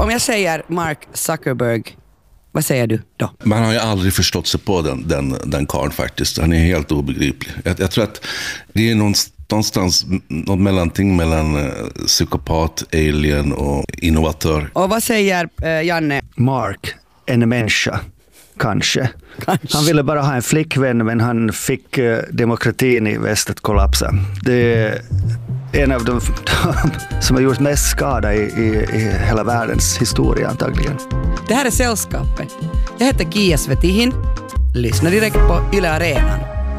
Om jag säger Mark Zuckerberg, vad säger du då? Man har ju aldrig förstått sig på den karln faktiskt. Han är helt obegriplig. Jag tror att det är någonstans något mellanting mellan psykopat, alien och innovatör. Och vad säger Janne? Mark, en människa. Kanske. Han ville bara ha en flickvän, men han fick demokratin i väst att kollapsa. Det är en av de som har gjort mest skada i hela världens historia antagligen. Det här är Sällskapet. Jag heter Kia Svetihin. Lyssna direkt på Yle Arenan.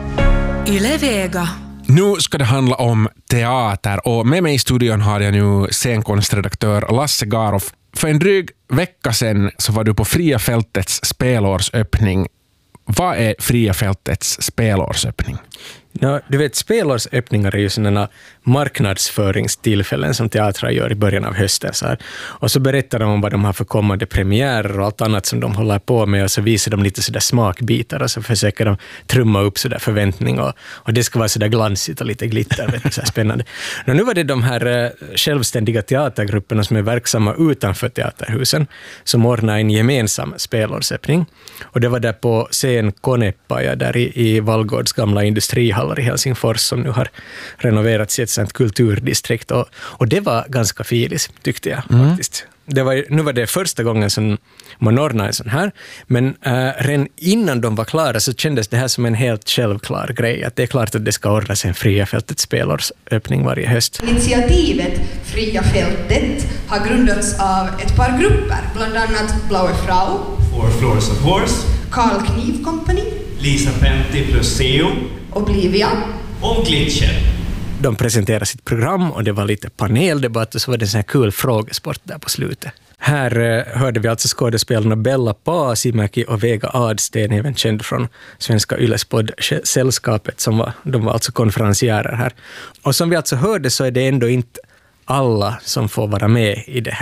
Yle Vega. Nu ska det handla om teater och med mig i studion har jag nu scenkonstredaktör Lasse Garoff. För en dryg vecka sedan så var du på Fria Fältets spelårsöppning. Vad är Fria Fältets spelårsöppning? Ja, du vet, spelårsöppningar är ju sådana marknadsföringstillfällen som teatrar gör i början av hösten. Så här. Och så berättar de om vad de har för kommande premiärer och allt annat som de håller på med, och så visar de lite sådär smakbitar och så försöker de trumma upp sådär förväntning och det ska vara sådär glansigt och lite glitter, vet du, så här spännande. Och nu var det de här självständiga teatergrupperna som är verksamma utanför teaterhusen som ordnar en gemensam spelårsöppning. Och det var där på scen Konepaja där i Vallgårds gamla industrihallar i Helsingfors som nu har renoverats i ett sånt kulturdistrikt och det var ganska filis tyckte jag faktiskt. Nu var det första gången som man ordnade en sån här, men redan innan de var klara så kändes det här som en helt självklar grej, att det är klart att det ska ordnas en Fria Fältets spelårsöppning varje höst. Initiativet Fria Fältet har grundats av ett par grupper, bland annat Blaue Frau, Four Floors of Horse, Karl Kniv Company, Lisa Pentti plus Seo, Oblivia och Glitcher. De presenterade sitt program och det var lite paneldebatt och så var det en sån här kul frågesport där på slutet. Här hörde vi alltså skådespelarna Bella Paasimäki och Vega Adsten, även känd från svenska Ylespodd Sällskapet, de var alltså konferenciärer här. Och som vi alltså hörde så är det ändå inte alla som får vara med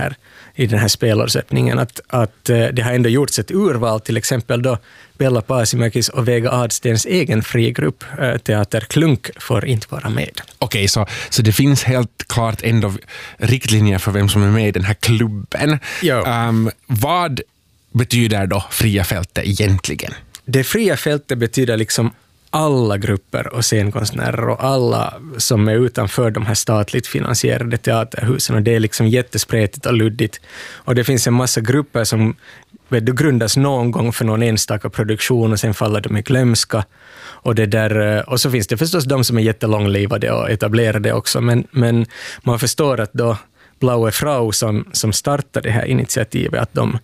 i den här spelårsöppningen. Att det har ändå gjorts ett urval, till exempel då Bella Paasimäkis och Vega Adstens egen frigrupp Teater Klunk får inte vara med. Okej, så det finns helt klart ändå riktlinjer för vem som är med i den här klubben. Ja. Vad betyder då Fria Fältet egentligen? Det Fria Fältet betyder liksom alla grupper och scenkonstnärer och alla som är utanför de här statligt finansierade teaterhusen, och det är liksom jättespretigt och luddigt, och det finns en massa grupper som grundas någon gång för någon enstaka produktion och sen faller de i glömska, och så finns det förstås de som är jättelånglivade och etablerade också, men man förstår att då Blaue Frau som startade det här initiativet, att de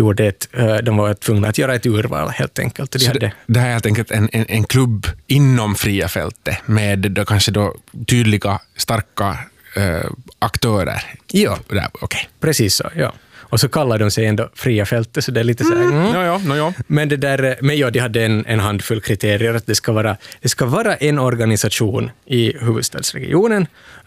var tvungna att göra ett urval helt enkelt. Det här är helt enkelt en klubb inom Fria Fältet med då kanske då tydliga, starka aktörer. Ja, okay. Precis så, ja. Och så kallar de sig ändå Fria Fältet, så det är lite så här. Ja. Men de hade en handfull kriterier att det ska vara en organisation i huvudstadsregionen.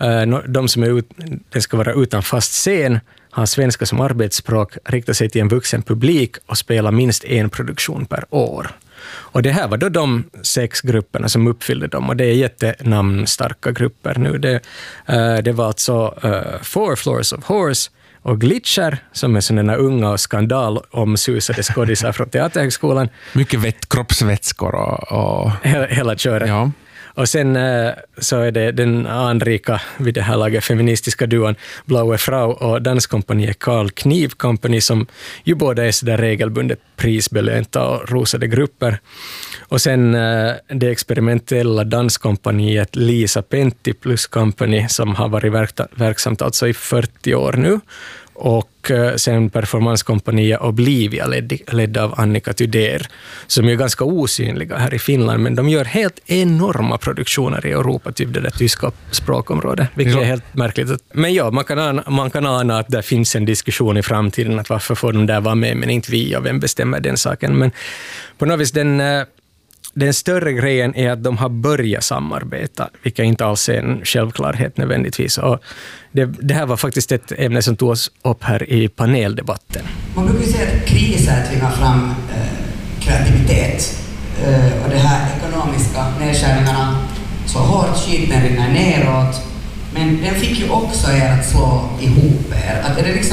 Den ska vara utan fast scen, ha svenska som arbetsspråk, rikta sig till en vuxen publik och spela minst en produktion per år. Och det här var då de 6 grupperna som uppfyllde dem, och det är jättenamnstarka grupper nu. Det var alltså Four Floors of Horse och Glitcher, som är sådana unga och skandalomsusade skådisar från Teaterhögskolan. Mycket kroppsvätskor och hela köret. Ja. Och sen så är det den anrika vid det här laget feministiska duon Blaue Frau och danskompaniet Karl Kniv Company, som ju båda är så där regelbundet prisbelönta och rosade grupper. Och sen det experimentella danskompaniet Lisa Pentti plus Company, som har varit verksamt alltså i 40 år nu. Och sen performanskompaniet Oblivia ledd av Annika Tyder, som är ganska osynliga här i Finland, men de gör helt enorma produktioner i Europa, typ det där tyska språkområdet, vilket är helt märkligt. Men ja, man kan ana att det finns en diskussion i framtiden att varför får de där vara med men inte vi, och vem bestämmer den saken. Men på något vis den större grejen är att de har börjat samarbeta, vilket inte alls är en självklarhet nödvändigtvis. Och det här var faktiskt ett ämne som tog oss upp här i paneldebatten. Man brukar ju säga att kriser tvingar fram kreativitet. Och de här ekonomiska nedskärningarna så hårt, skiten rinner neråt. Men den fick ju också er att slå ihop er. Att är det liksom,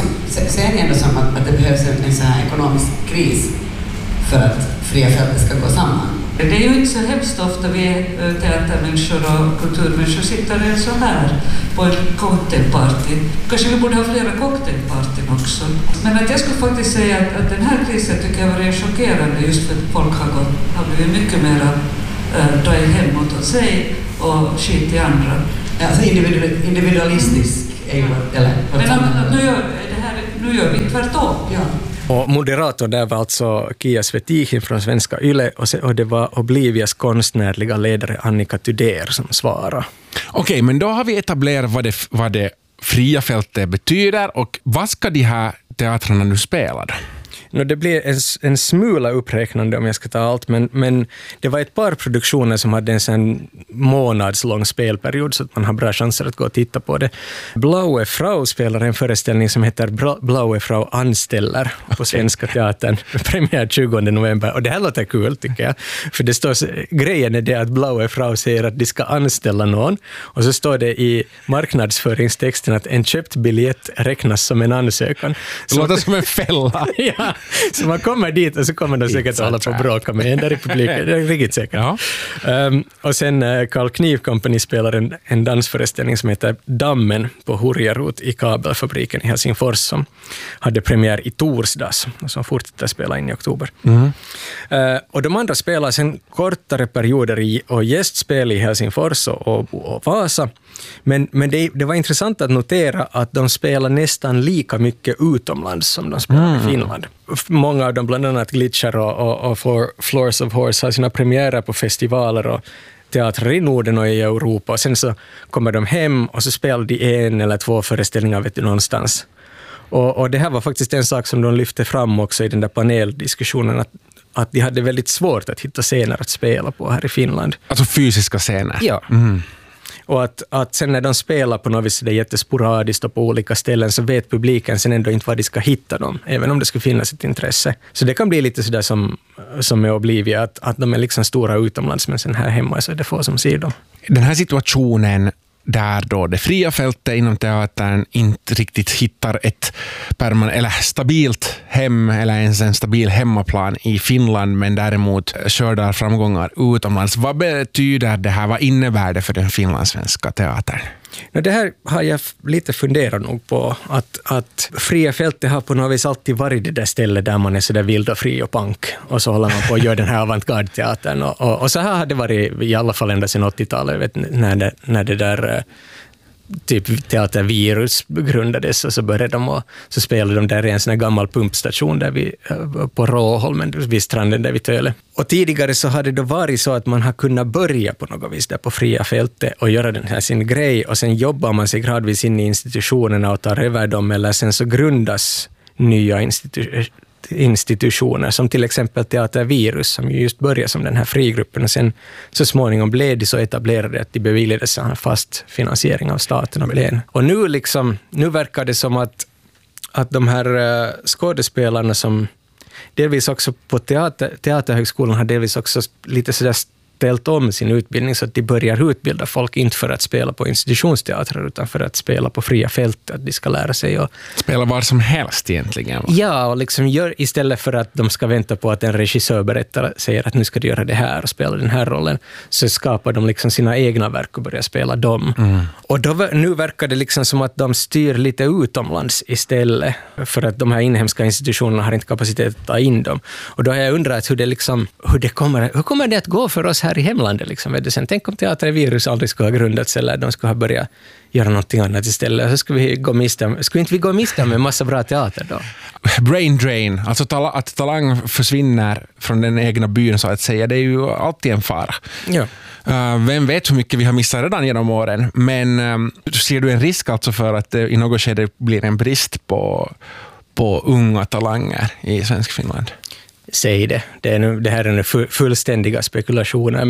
ser ni ändå som att det behövs en sån här ekonomisk kris för att fria fältet ska gå samman? Det är ju inte så hemskt ofta vi teatermänniskor och kulturmänniskor sitter en så här på en cocktailparty. Kanske vi borde ha flera cocktailpartyn också. Men att jag skulle faktiskt säga att den här krisen tycker jag var chockerande just för att folk har blivit mycket mer dra hemåt åt sig och skit i andra. Alltså individualistisk är ju, eller? Men nu gör vi tvärtom. Ja. Och moderator där var alltså Kia Svetihin från Svenska Yle och det var Oblivias konstnärliga ledare Annika Tudér som svarade. Okej, men då har vi etablerat vad det fria fältet betyder och vad ska de här teatrarna nu spela då? Det blir en smula uppräknande om jag ska ta allt, men det var ett par produktioner som hade en sån månadslång spelperiod så att man har bra chanser att gå och titta på det. Blaue Frau spelar en föreställning som heter Blaue Frau anställer på Svenska Teatern. Premiär 20 november. Och det här låter kul tycker jag. För det står, grejen är det att Blaue Frau säger att de ska anställa någon och så står det i marknadsföringstexten att en köpt biljett räknas som en ansökan. Det låter som en fälla. Ja. Så man kommer dit och så kommer de säkert att hålla på och bråka med en där i publiken. Det är riktigt säkert. Ja. Och sen Carl Kniv Company spelar en dansföreställning som heter Dammen på Hurjarot i kabelfabriken i Helsingfors som hade premiär i torsdags och som fortsätter spela in i oktober. Och de andra spelar sen kortare perioder och gästspel i Helsingfors och Vasa. Men det var intressant att notera att de spelar nästan lika mycket utomlands som de spelar i Finland. Många av dem, bland annat Glitcher och Floors of Horse, har sina premiärer på festivaler och teatrar i Norden och i Europa. Och sen så kommer de hem och så spelar de 1 eller 2 föreställningar någonstans. Och det här var faktiskt en sak som de lyfte fram också i den där paneldiskussionen, att de hade väldigt svårt att hitta scener att spela på här i Finland. Alltså fysiska scener? Ja. Och att sen när de spelar på något vis det är jättesporadiskt och på olika ställen så vet publiken sen ändå inte var de ska hitta dem, även om det skulle finnas ett intresse. Så det kan bli lite sådär som med Oblivia, att de är liksom stora utomlands men sen här hemma så är det få som ser dem. Den här situationen där då det fria fältet inom teatern inte riktigt hittar ett stabilt hem eller ens en stabil hemmaplan i Finland men däremot skördar framgångar utomlands. Vad betyder det här? Vad innebär det för den finlandssvenska teatern? Det här har jag lite funderat nog på, att fria fältet har på något vis alltid varit det där stället där man är så där vild och fri och punk och så håller man på att göra den här avantgarde-teatern och så här har det varit i alla fall ända sedan 80-talet när det där typ teatervirus grundades och så började de och så spelade de där i en sån här gammal pumpstation där på Råholmen vid stranden där vid Töle. Och tidigare så hade det varit så att man har kunnat börja på något vis där på fria fältet och göra den här sin grej och sen jobbar man sig gradvis in i institutionerna och tar över dem eller sen så grundas nya institutioner som till exempel Teatervirus som just började som den här frigruppen och sen så småningom blev de så etablerade att de beviljades en fast finansiering av staten och blev. Och nu verkar det som att de här skådespelarna som delvis också på Teaterhögskolan har delvis också lite sådär ställt om sin utbildning så att de börjar utbilda folk inte för att spela på institutionsteatrar utan för att spela på fria fält, att de ska lära sig och spela var som helst egentligen. Ja, och liksom istället för att de ska vänta på att en regissör säger att nu ska du göra det här och spela den här rollen, så skapar de liksom sina egna verk och börjar spela dem. Och nu verkar det liksom som att de styr lite utomlands istället för att de här inhemska institutionerna har inte kapacitet att ta in dem. Och då har jag undrat hur kommer det att gå för oss här i hemlandet liksom. Sen tänk om Teatervirus aldrig skulle ha grundats eller de skulle ha börjat göra någonting annat istället. Så skulle inte vi gå miste med en massa bra teater då? Brain drain, alltså att talang försvinner från den egna byn så att säga, det är ju alltid en fara. Ja. Vem vet hur mycket vi har missat redan genom åren, men ser du en risk alltså för att det i något skede blir en brist på unga talanger i svensk Finland? Säg det. Det här är nu fullständiga spekulationer,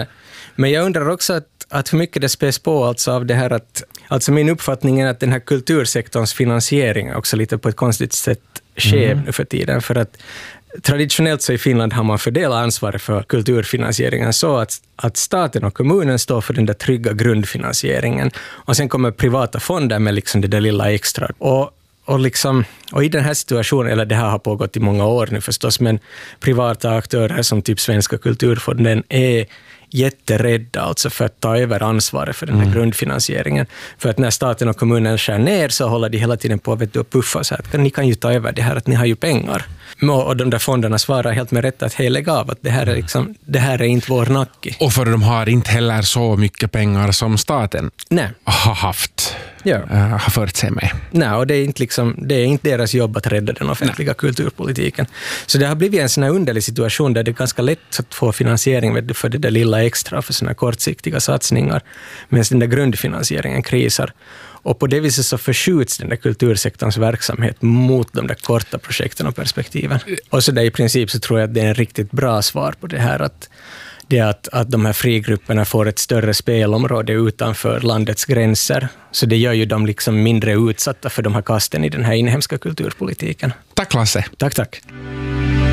men jag undrar också att hur mycket det späs på alltså av det här att alltså min uppfattning är att den här kultursektorns finansiering är också lite på ett konstigt sätt skev nu för tiden, för att traditionellt så i Finland har man fördelat ansvaret för kulturfinansieringen så att staten och kommunen står för den där trygga grundfinansieringen och sen kommer privata fonder med liksom det där lilla extra. Och i den här situationen, eller det här har pågått i många år nu förstås, men privata aktörer som typ Svenska kulturfonden är jätterädda alltså för att ta över ansvaret för den här grundfinansieringen. För att när staten och kommunen skär ner så håller de hela tiden på att puffa så att ni kan ju ta över det här, att ni har ju pengar. Och de där fonderna svarar helt med rätt att hej, lägg av, att det här är inte vår nacke. Och för de har inte heller så mycket pengar som staten har haft. Har fört sig med. Nej, och det är inte deras jobb att rädda den offentliga kulturpolitiken. Så det har blivit en sån här underlig situation där det är ganska lätt att få finansiering för det där lilla extra för såna kortsiktiga satsningar, medan den där grundfinansieringen krisar. Och på det viset så förskjuts den där kultursektorns verksamhet mot de där korta projekten och perspektiven. Och så där i princip så tror jag att det är en riktigt bra svar på det här, att de här frigrupperna får ett större spelområde utanför landets gränser. Så det gör ju dem liksom mindre utsatta för de här kasten i den här inhemska kulturpolitiken. Tack Lasse. Tack.